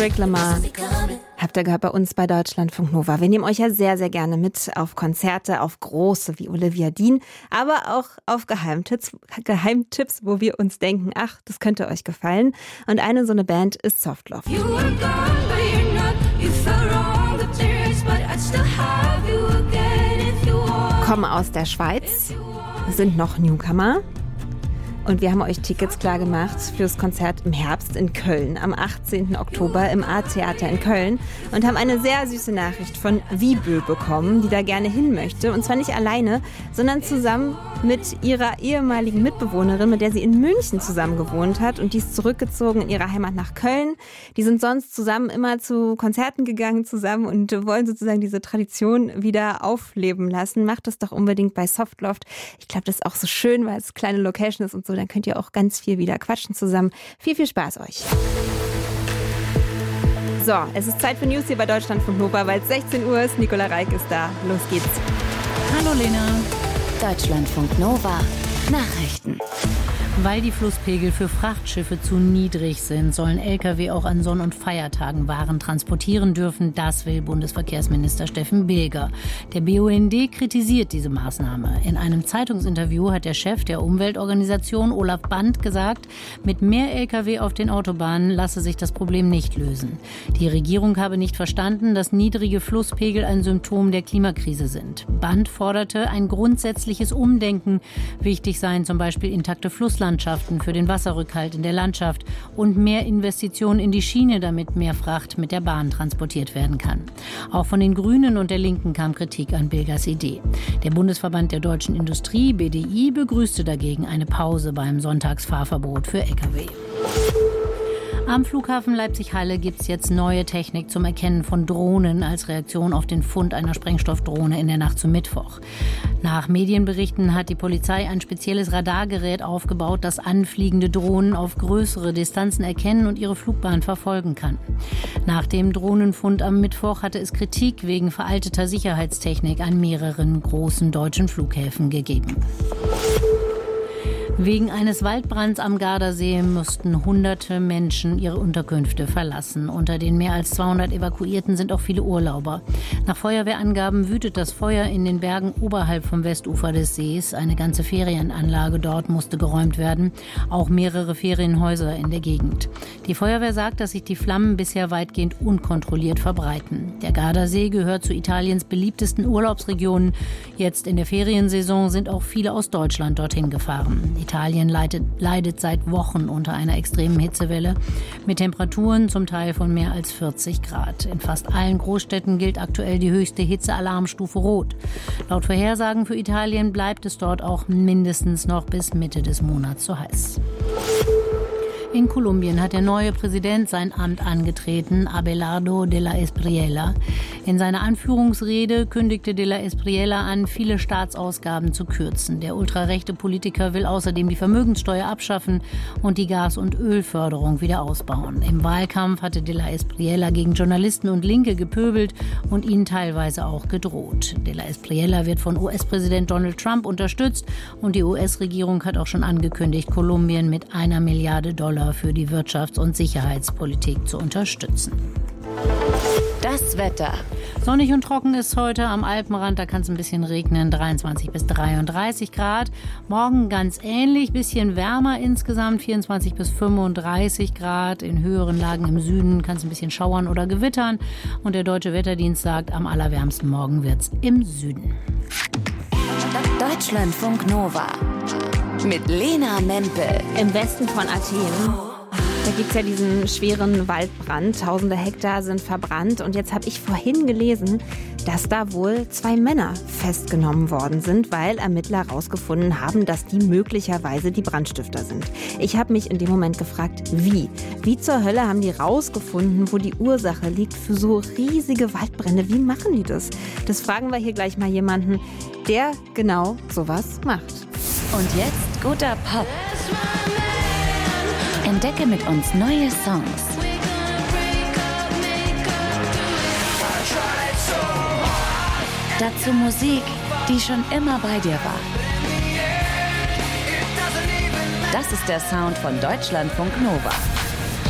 Kendrick Lamar. Habt ihr gehört bei uns bei Deutschlandfunk Nova. Wir nehmen euch ja sehr, sehr gerne mit auf Konzerte, auf große wie Olivia Dean, aber auch auf Geheimtipps, wo wir uns denken, ach, das könnte euch gefallen. Und eine so eine Band ist Soft Love. Kommen aus der Schweiz, sind noch Newcomer. Und wir haben euch Tickets klar gemacht fürs Konzert im Herbst in Köln, am 18. Oktober im A-Theater in Köln und haben eine sehr süße Nachricht von Wiebö bekommen, die da gerne hin möchte. Und zwar nicht alleine, sondern zusammen mit ihrer ehemaligen Mitbewohnerin, mit der sie in München zusammen gewohnt hat. Und die ist zurückgezogen in ihre Heimat nach Köln. Die sind sonst zusammen immer zu Konzerten gegangen zusammen und wollen sozusagen diese Tradition wieder aufleben lassen. Macht das doch unbedingt bei Softloft. Ich glaube, das ist auch so schön, weil es kleine Location ist und so. Dann könnt ihr auch ganz viel wieder quatschen zusammen. Viel, viel Spaß euch. So, es ist Zeit für News hier bei Deutschlandfunk Nova, weil es 16 Uhr ist. Nicola Reik ist da. Los geht's. Hallo Lena. Deutschlandfunk Nova. Nachrichten. Weil die Flusspegel für Frachtschiffe zu niedrig sind, sollen Lkw auch an Sonn- und Feiertagen Waren transportieren dürfen. Das will Bundesverkehrsminister Steffen Bilger. Der BUND kritisiert diese Maßnahme. In einem Zeitungsinterview hat der Chef der Umweltorganisation Olaf Bandt gesagt, mit mehr Lkw auf den Autobahnen lasse sich das Problem nicht lösen. Die Regierung habe nicht verstanden, dass niedrige Flusspegel ein Symptom der Klimakrise sind. Bandt forderte ein grundsätzliches Umdenken. Wichtig seien zum Beispiel intakte Flusslandschaften für den Wasserrückhalt in der Landschaft und mehr Investitionen in die Schiene, damit mehr Fracht mit der Bahn transportiert werden kann. Auch von den Grünen und der Linken kam Kritik an Bilgers Idee. Der Bundesverband der deutschen Industrie, BDI, begrüßte dagegen eine Pause beim Sonntagsfahrverbot für Lkw. Am Flughafen Leipzig-Halle gibt es jetzt neue Technik zum Erkennen von Drohnen als Reaktion auf den Fund einer Sprengstoffdrohne in der Nacht zum Mittwoch. Nach Medienberichten hat die Polizei ein spezielles Radargerät aufgebaut, das anfliegende Drohnen auf größere Distanzen erkennen und ihre Flugbahn verfolgen kann. Nach dem Drohnenfund am Mittwoch hatte es Kritik wegen veralteter Sicherheitstechnik an mehreren großen deutschen Flughäfen gegeben. Wegen eines Waldbrands am Gardasee mussten hunderte Menschen ihre Unterkünfte verlassen. Unter den mehr als 200 Evakuierten sind auch viele Urlauber. Nach Feuerwehrangaben wütet das Feuer in den Bergen oberhalb vom Westufer des Sees. Eine ganze Ferienanlage dort musste geräumt werden, auch mehrere Ferienhäuser in der Gegend. Die Feuerwehr sagt, dass sich die Flammen bisher weitgehend unkontrolliert verbreiten. Der Gardasee gehört zu Italiens beliebtesten Urlaubsregionen. Jetzt in der Feriensaison sind auch viele aus Deutschland dorthin gefahren. Italien leidet seit Wochen unter einer extremen Hitzewelle mit Temperaturen zum Teil von mehr als 40 Grad. In fast allen Großstädten gilt aktuell die höchste Hitzealarmstufe Rot. Laut Vorhersagen für Italien bleibt es dort auch mindestens noch bis Mitte des Monats so heiß. In Kolumbien hat der neue Präsident sein Amt angetreten, Abelardo de la Espriella. In seiner Anführungsrede kündigte de la Espriella an, viele Staatsausgaben zu kürzen. Der ultrarechte Politiker will außerdem die Vermögenssteuer abschaffen und die Gas- und Ölförderung wieder ausbauen. Im Wahlkampf hatte de la Espriella gegen Journalisten und Linke gepöbelt und ihnen teilweise auch gedroht. De la Espriella wird von US-Präsident Donald Trump unterstützt und die US-Regierung hat auch schon angekündigt, Kolumbien mit $1 Milliarde für die Wirtschafts- und Sicherheitspolitik zu unterstützen. Das Wetter. Sonnig und trocken ist heute am Alpenrand, da kann es ein bisschen regnen, 23 bis 33 Grad. Morgen ganz ähnlich, bisschen wärmer insgesamt, 24 bis 35 Grad. In höheren Lagen im Süden kann es ein bisschen schauern oder gewittern. Und der Deutsche Wetterdienst sagt, am allerwärmsten morgen wird es im Süden. Deutschlandfunk Nova. Mit Lena Mempel. Im Westen von Athen, da gibt es ja diesen schweren Waldbrand. Tausende Hektar sind verbrannt. Und jetzt habe ich vorhin gelesen, dass da wohl 2 Männer festgenommen worden sind, weil Ermittler herausgefunden haben, dass die möglicherweise die Brandstifter sind. Ich habe mich in dem Moment gefragt, wie? Wie zur Hölle haben die rausgefunden, wo die Ursache liegt für so riesige Waldbrände? Wie machen die das? Das fragen wir hier gleich mal jemanden, der genau sowas macht. Und jetzt guter Pop. Entdecke mit uns neue Songs. Dazu Musik, die schon immer bei dir war. Das ist der Sound von Deutschlandfunk Nova.